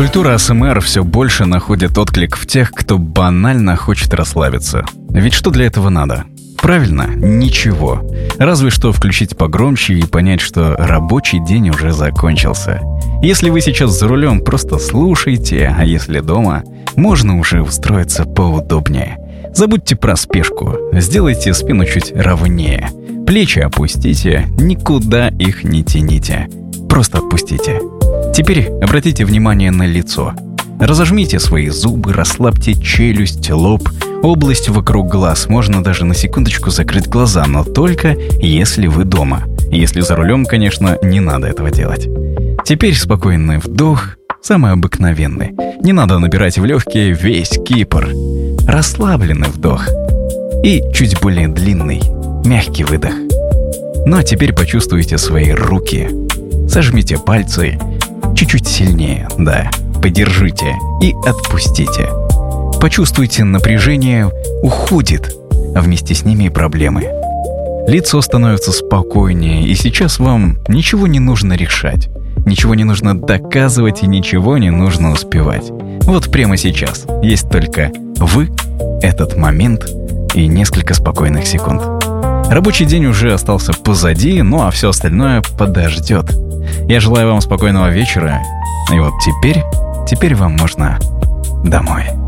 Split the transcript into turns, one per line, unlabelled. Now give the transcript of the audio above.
Культура АСМР все больше находит отклик в тех, кто банально хочет расслабиться. Ведь что для этого надо? Правильно, ничего. Разве что включить погромче и понять, что рабочий день уже закончился. Если вы сейчас за рулем, просто слушайте, а если дома, можно уже устроиться поудобнее. Забудьте про спешку, сделайте спину чуть ровнее. Плечи опустите, никуда их не тяните. Просто отпустите. Теперь обратите внимание на лицо. Разожмите свои зубы, расслабьте челюсть, лоб, область вокруг глаз. Можно даже на секундочку закрыть глаза, но только если вы дома. Если за рулем, конечно, не надо этого делать. Теперь спокойный вдох, самый обыкновенный. Не надо набирать в легкие весь Кипр. Расслабленный вдох. И чуть более длинный, мягкий выдох. Ну а теперь почувствуйте свои руки. Сожмите пальцы чуть-чуть сильнее, да. Подержите и отпустите. Почувствуйте, напряжение уходит, а вместе с ними и проблемы. Лицо становится спокойнее, и сейчас вам ничего не нужно решать. Ничего не нужно доказывать и ничего не нужно успевать. Вот прямо сейчас есть только вы, этот момент и несколько спокойных секунд. Рабочий день уже остался позади, ну а все остальное подождет. Я желаю вам спокойного вечера. И вот теперь вам можно домой.